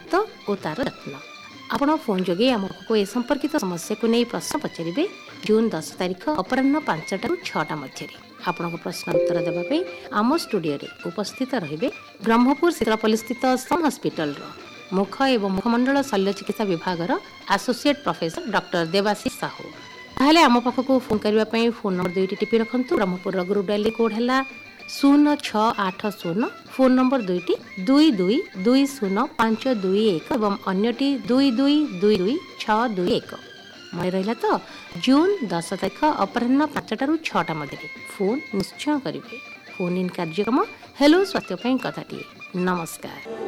स्वास्थ्य और तार यत्न आपण फोन जोगे आमको ए संपर्कित समस्या को नहीं प्रश्न पचारे जून 10 तारिख अपराह्न 5टा ରୁ 6टा मध्य आपण प्रश्न उत्तर देवाई आम स्टूडियो रे उपस्थित रहिबे ब्रह्मपुर शीतलपल्ली स्थित सम हॉस्पिटल मुख एवं मुखमंडल शल्य चिकित्सा विभाग associate professor doctor Debashish Sahu. ताहले आम पाखक फोन करने फोन नंबर 2टी टिपी रखु। ब्रह्मपुर ग्रुप डायली कोड है 0680 फोन नंबर 2टी 22205221 एवं अन्यटी 22222621 मन रहा तो जून 10 तारिख अपराह्न 5टा ରୁ 6टा मध्य फोन निश्चय करेंगे। फोन इन कार्यक्रम हेलो स्वास्थ्य कथाटी। नमस्कार।